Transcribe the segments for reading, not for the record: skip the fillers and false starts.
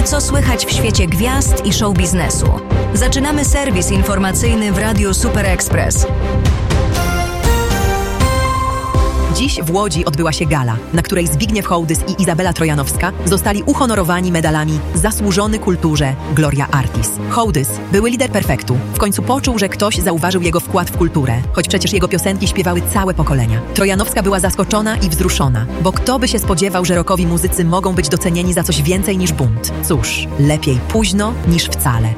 Wiemy, co słychać w świecie gwiazd i show biznesu. Zaczynamy serwis informacyjny w Radiu Super Express. Dziś w Łodzi odbyła się gala, na której Zbigniew Hołdys i Izabela Trojanowska zostali uhonorowani medalami Zasłużony Kulturze Gloria Artis. Hołdys, były lider perfektu, w końcu poczuł, że ktoś zauważył jego wkład w kulturę, choć przecież jego piosenki śpiewały całe pokolenia. Trojanowska była zaskoczona i wzruszona, bo kto by się spodziewał, że rockowi muzycy mogą być docenieni za coś więcej niż bunt. Cóż, lepiej późno niż wcale.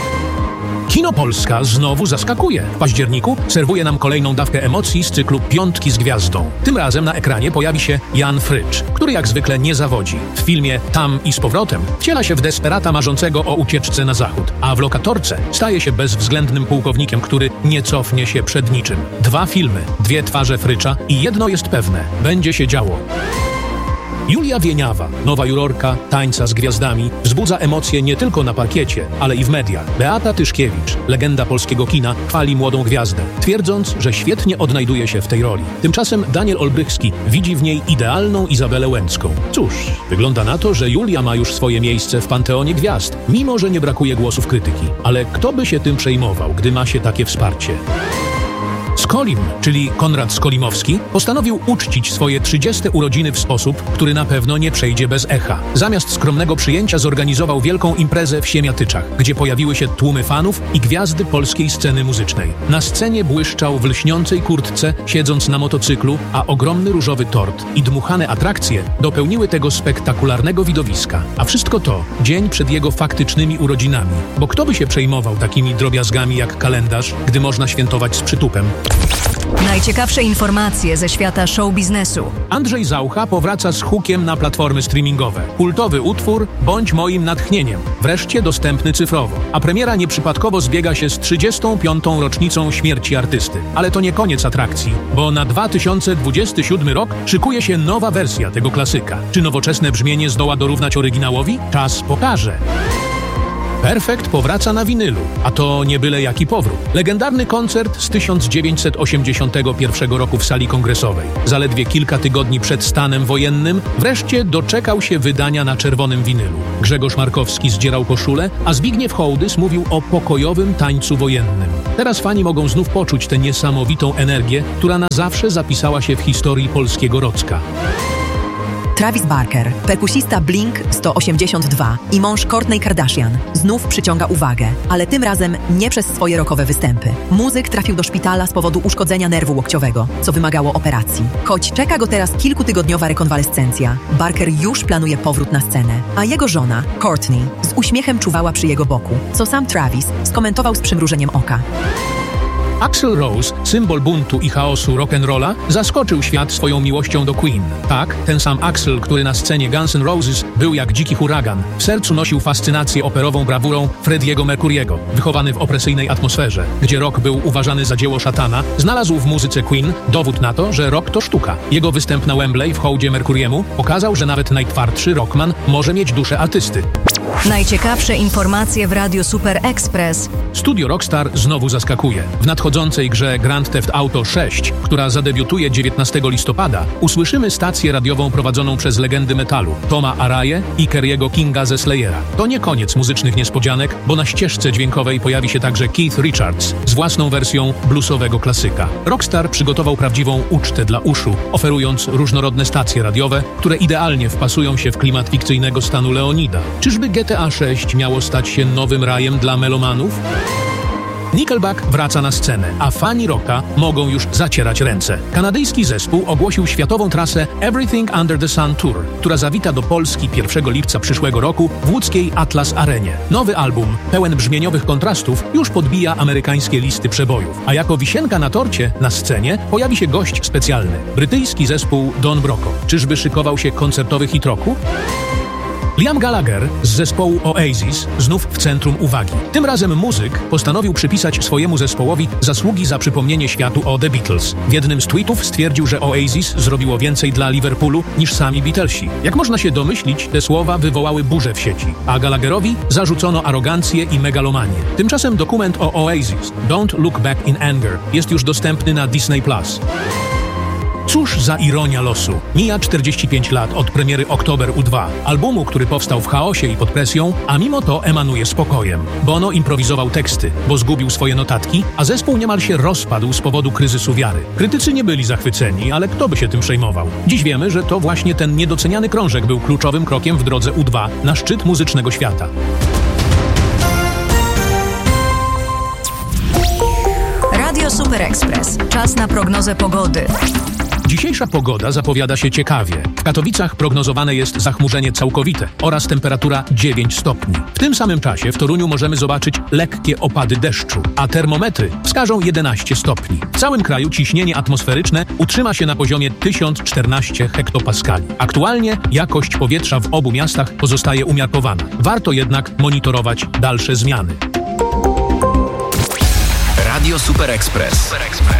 Kino Polska znowu zaskakuje. W październiku serwuje nam kolejną dawkę emocji z cyklu Piątki z Gwiazdą. Tym razem na ekranie pojawi się Jan Frycz, który jak zwykle nie zawodzi. W filmie Tam i z powrotem wciela się w desperata marzącego o ucieczce na zachód, a w Lokatorce staje się bezwzględnym pułkownikiem, który nie cofnie się przed niczym. 2 filmy, 2 twarze Frycza i jedno jest pewne – będzie się działo. Julia Wieniawa, nowa jurorka Tańca z Gwiazdami, wzbudza emocje nie tylko na parkiecie, ale i w mediach. Beata Tyszkiewicz, legenda polskiego kina, chwali młodą gwiazdę, twierdząc, że świetnie odnajduje się w tej roli. Tymczasem Daniel Olbrychski widzi w niej idealną Izabelę Łęcką. Cóż, wygląda na to, że Julia ma już swoje miejsce w panteonie gwiazd, mimo że nie brakuje głosów krytyki. Ale kto by się tym przejmował, gdy ma się takie wsparcie? Skolim, czyli Konrad Skolimowski, postanowił uczcić swoje 30. urodziny w sposób, który na pewno nie przejdzie bez echa. Zamiast skromnego przyjęcia zorganizował wielką imprezę w Siemiatyczach, gdzie pojawiły się tłumy fanów i gwiazdy polskiej sceny muzycznej. Na scenie błyszczał w lśniącej kurtce, siedząc na motocyklu, a ogromny różowy tort i dmuchane atrakcje dopełniły tego spektakularnego widowiska. A wszystko to dzień przed jego faktycznymi urodzinami, bo kto by się przejmował takimi drobiazgami jak kalendarz, gdy można świętować z przytupem? Najciekawsze informacje ze świata show biznesu. Andrzej Zaucha powraca z hukiem na platformy streamingowe. Kultowy utwór Bądź moim natchnieniem, wreszcie dostępny cyfrowo. A premiera nieprzypadkowo zbiega się z 35. rocznicą śmierci artysty. Ale to nie koniec atrakcji, bo na 2027 rok szykuje się nowa wersja tego klasyka. Czy nowoczesne brzmienie zdoła dorównać oryginałowi? Czas pokaże. Perfekt powraca na winylu, a to nie byle jaki powrót. Legendarny koncert z 1981 roku w sali kongresowej. Zaledwie kilka tygodni przed stanem wojennym wreszcie doczekał się wydania na czerwonym winylu. Grzegorz Markowski zdzierał koszulę, a Zbigniew Hołdys mówił o pokojowym tańcu wojennym. Teraz fani mogą znów poczuć tę niesamowitą energię, która na zawsze zapisała się w historii polskiego rocka. Travis Barker, perkusista Blink-182 i mąż Kourtney Kardashian, znów przyciąga uwagę, ale tym razem nie przez swoje rockowe występy. Muzyk trafił do szpitala z powodu uszkodzenia nerwu łokciowego, co wymagało operacji. Choć czeka go teraz kilkutygodniowa rekonwalescencja, Barker już planuje powrót na scenę, a jego żona, Kourtney, z uśmiechem czuwała przy jego boku, co sam Travis skomentował z przymrużeniem oka. Axl Rose, symbol buntu i chaosu rock'n'rolla, zaskoczył świat swoją miłością do Queen. Tak, ten sam Axl, który na scenie Guns N' Roses był jak dziki huragan. W sercu nosił fascynację operową brawurą Freddie'ego Mercuriego. Wychowany w opresyjnej atmosferze, gdzie rock był uważany za dzieło szatana, znalazł w muzyce Queen dowód na to, że rock to sztuka. Jego występ na Wembley w hołdzie Mercuriemu pokazał, że nawet najtwardszy rockman może mieć duszę artysty. Najciekawsze informacje w Radiu Super Express. Studio Rockstar znowu zaskakuje. W nadchodzącej grze Grand Theft Auto 6, która zadebiutuje 19 listopada, usłyszymy stację radiową prowadzoną przez legendy metalu Toma Araye i Kerry'ego Kinga ze Slayera. To nie koniec muzycznych niespodzianek, bo na ścieżce dźwiękowej pojawi się także Keith Richards z własną wersją bluesowego klasyka. Rockstar przygotował prawdziwą ucztę dla uszu, oferując różnorodne stacje radiowe, które idealnie wpasują się w klimat fikcyjnego stanu Leonida. Czyżby GTA 6 miało stać się nowym rajem dla melomanów? Nickelback wraca na scenę, a fani rocka mogą już zacierać ręce. Kanadyjski zespół ogłosił światową trasę Everything Under the Sun Tour, która zawita do Polski 1 lipca przyszłego roku w łódzkiej Atlas Arenie. Nowy album, pełen brzmieniowych kontrastów, już podbija amerykańskie listy przebojów. A jako wisienka na torcie na scenie pojawi się gość specjalny. Brytyjski zespół Don Broco. Czyżby szykował się koncertowy hit rocku? Liam Gallagher z zespołu Oasis znów w centrum uwagi. Tym razem muzyk postanowił przypisać swojemu zespołowi zasługi za przypomnienie światu o The Beatles. W jednym z tweetów stwierdził, że Oasis zrobiło więcej dla Liverpoolu niż sami Beatlesi. Jak można się domyślić, te słowa wywołały burzę w sieci, a Gallagherowi zarzucono arogancję i megalomanię. Tymczasem dokument o Oasis, Don't Look Back in Anger, jest już dostępny na Disney+. Cóż za ironia losu. Mija 45 lat od premiery Oktober U2, albumu, który powstał w chaosie i pod presją, a mimo to emanuje spokojem. Bono improwizował teksty, bo zgubił swoje notatki, a zespół niemal się rozpadł z powodu kryzysu wiary. Krytycy nie byli zachwyceni, ale kto by się tym przejmował? Dziś wiemy, że to właśnie ten niedoceniany krążek był kluczowym krokiem w drodze U2 na szczyt muzycznego świata. Radio Super Express. Czas na prognozę pogody. Dzisiejsza pogoda zapowiada się ciekawie. W Katowicach prognozowane jest zachmurzenie całkowite oraz temperatura 9 stopni. W tym samym czasie w Toruniu możemy zobaczyć lekkie opady deszczu, a termometry wskażą 11 stopni. W całym kraju ciśnienie atmosferyczne utrzyma się na poziomie 1014 hektopaskali. Aktualnie jakość powietrza w obu miastach pozostaje umiarkowana. Warto jednak monitorować dalsze zmiany. Radio Super Express.